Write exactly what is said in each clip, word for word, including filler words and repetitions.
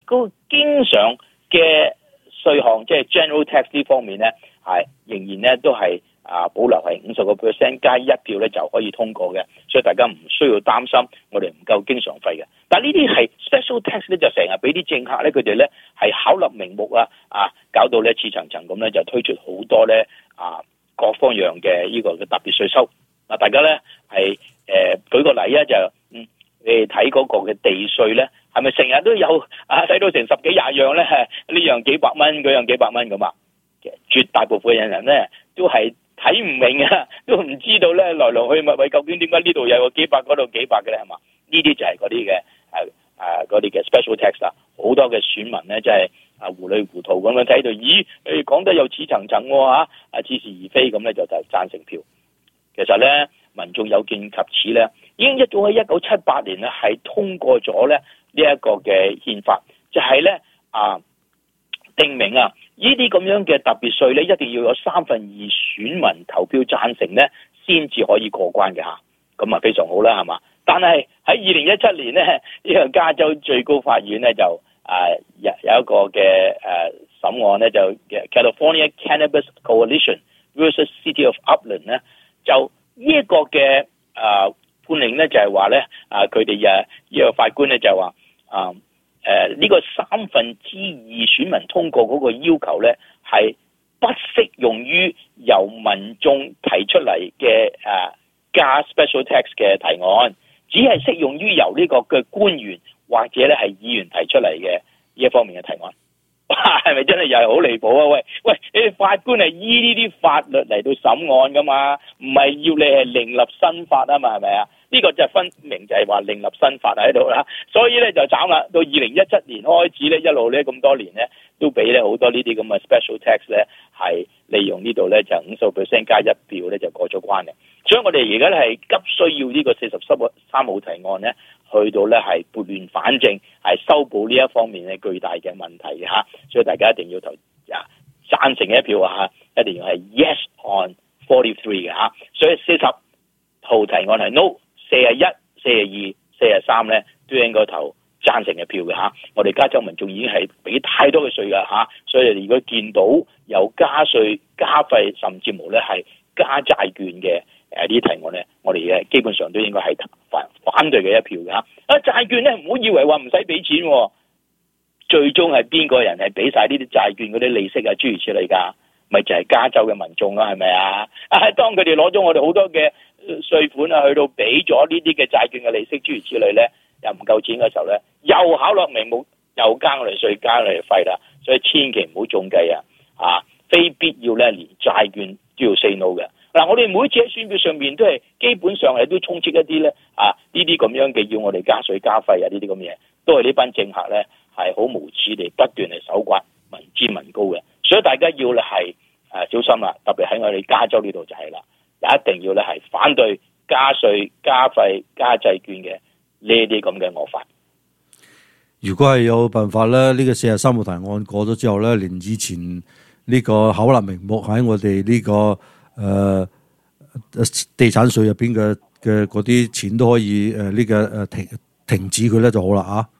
個經常嘅稅項，即係 general tax 呢方面咧，係仍然咧都係啊保留係五十個 percent 加一票咧就可以通過嘅，所以大家唔需要擔心我哋唔夠經常費嘅。但係呢啲係 special tax 咧，就成日俾啲政客咧，佢哋咧係巧立名目啊啊，搞到咧似層層咁咧就推出好多咧啊各方樣嘅呢個嘅特別稅收。嗱，大家咧係誒舉個例啊，就嗯你睇嗰個嘅地稅咧，係咪成日都有啊睇到成十幾廿樣咧？呢樣幾百蚊，嗰樣幾百蚊咁啊？絕大部分嘅人咧都係睇唔明啊，都唔知道咧來來去去究竟點解呢度有個幾百，嗰度幾百嘅咧係嘛？呢啲就係嗰啲嘅誒誒嗰啲嘅 special tax 啦。好多嘅選民咧真係啊糊裏糊塗咁樣睇到，咦誒講得又似層層喎嚇，啊似是而非咁咧就就贊成票。其實咧民眾有見及此咧，已經一早喺一九七八年咧係通過咗咧呢一個嘅憲法，就係咧啊定明啊呢啲咁樣嘅特別稅咧一定要有三分二選民投票贊成咧先至可以過關嘅嚇，咁啊非常好啦係嘛？但係喺二零一七年咧呢個加州最高法院咧就啊有有一個嘅誒審案咧就 California Cannabis Coalition versus City of Upland 咧。就呢一個嘅啊判令咧，就係話咧啊，佢哋啊呢個法官咧就話啊誒呢個三分之二選民通過嗰個要求咧，係不適用於由民眾提出嚟嘅啊加 special tax 嘅提案，只係適用於由呢個嘅官員或者咧係議員提出嚟嘅呢一方面嘅提案。係咪真係又係好離譜啊？喂喂，你哋法官係依呢啲法律嚟到審案噶嘛？唔係要你係另立新法啊嘛？係咪啊？呢、這個就係分明就係話另立新法喺度啦。所以咧就慘啦。到二零一七年開始咧，一路咧咁多年咧，都俾咧好多呢啲咁嘅 special tax 咧係利用呢度咧就五十 percent 加一票咧就過咗關嘅。所以我哋而家咧係急需要呢個四十三號提案咧。去到咧係撥亂反正，係修補呢一方面嘅巨大嘅問題嘅嚇，所以大家一定要投啊贊成一票啊嚇，一定要係 yes on forty three 嘅嚇，所以四十號提案係 no， 四十一、四十二、四十三咧都應該投贊成嘅票嘅嚇。我哋加州民眾已經係俾太多嘅稅㗎嚇，所以如果見到有加稅、加費，甚至乎咧係加債券嘅。誒呢啲提案咧，我哋嘅基本上都應該係反反對嘅一票嘅嚇。啊債券咧，唔好以為話唔使俾錢，最終係邊個人係俾晒呢啲債券嗰啲利息啊諸如此類㗎？咪就係加州嘅民眾啦，係咪啊？啊當佢哋攞咗我哋好多嘅稅款啊，去到俾咗呢啲嘅債券嘅利息諸如此類咧，又唔夠錢嘅時候咧，又巧立名目又加我哋稅加我哋費啦，所以千祈唔好中計啊！啊，非必要咧，連債券都要 say no 嘅。嗱，我哋每次喺選票上面都係基本上係都充斥一啲咧啊，呢啲咁樣嘅要我哋加稅加費啊，呢啲咁嘢，都係呢班政客咧係好無恥地不斷嚟搜刮民脂民膏嘅，所以大家要咧係誒小心啦，特別喺我哋加州呢度就係啦，一定要咧係反對加稅加費加債券嘅呢啲咁嘅惡法。 如果係有辦法咧，呢、這個四十三號提案過咗之後咧，連以前呢個巧立名目喺我哋呢、這個誒、呃，地產稅入邊嘅嘅嗰啲錢都可以誒，呢、呃這個誒停停止佢咧就好啦啊！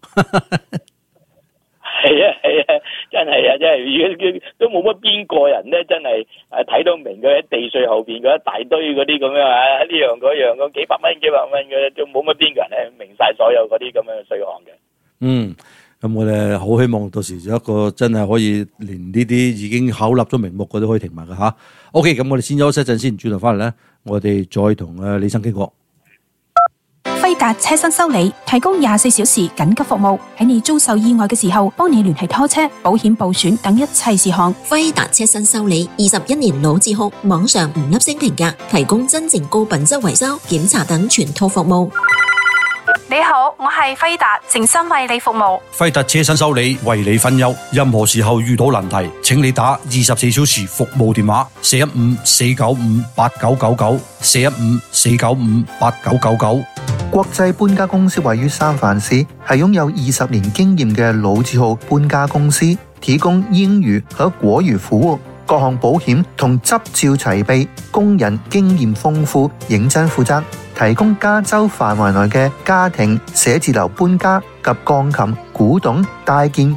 係啊係啊，真係啊真係，都冇乜邊個人咧，真係誒睇到明嘅地稅後邊嗰一大堆嗰啲咁樣啊，呢樣嗰樣咁幾百蚊幾百蚊嘅，都冇乜邊個人咧明晒所有嗰啲咁樣嘅稅項嘅。嗯。 咁我哋好希望到時有一個真係可以連呢啲已經巧立咗名目嘅都可以停埋嘅吓。OK， 咁我哋先休息一陣先，轉頭翻嚟咧，我哋再同誒李生傾過。 輝達車身修理提供廿四小時緊急服務，喺你遭受意外嘅時候，幫你聯繫拖車、保險報損等一切事項。 輝達車身修理二十一年老字號，網上五粒星評價，提供真正高品質維修、檢查等全套服務。 你好，我係輝達，誠心為你服務。 輝達車身修理為你分憂，任何時候遇到難題，請你打二十四小時服務電話四一五四九五八九九九四一五四九五八九九九。 國際搬家公司位於三藩市，係擁有二十年經驗嘅老字號搬家公司，提供英語和國語服務，各項保險同執照齊備，工人經驗豐富，認真負責。提供加州範圍內嘅家庭、寫字樓搬家及鋼琴、古董、大件